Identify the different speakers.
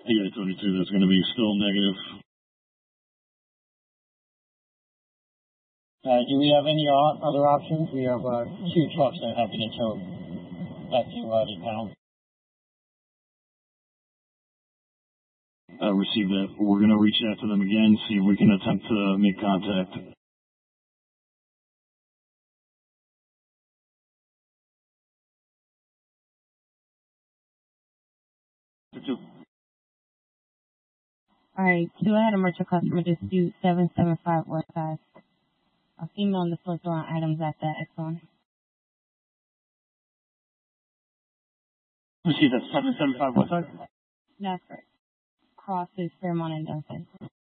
Speaker 1: Yeah, 22, that's going to be still negative.
Speaker 2: Do we have any other options? We have 2 trucks that have been towed back to the panel.
Speaker 1: Receive that. We're going to reach out to them again, see if we can attempt to make contact.
Speaker 3: Alright, 2, I had a merchant customer dispute 775 Westside. A female in the floor throwing items at the Exxon.
Speaker 2: Receive that 775 Westside?
Speaker 3: That's correct. Crosses Fairmont and Duncan.